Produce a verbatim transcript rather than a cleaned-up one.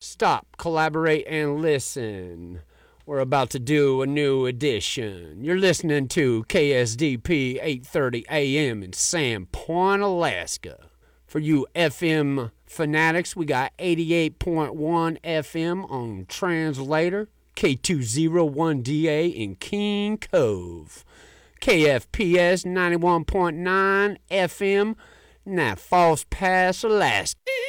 Stop, collaborate, and listen. We're about to do a new edition. You're listening to K S D P eight thirty A M in Sandpoint, Alaska. For you F M fanatics, we got eighty-eight point one F M on Translator, K two oh one D A in King Cove, K F P S ninety-one point nine F M in that False Pass, Alaska.